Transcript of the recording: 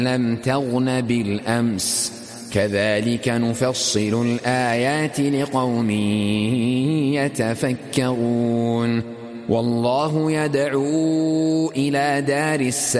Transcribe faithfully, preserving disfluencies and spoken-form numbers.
لم تغن بالأمس كذلك نفصل الآيات لقوم يتفكرون والله يدعو إلى دار السلام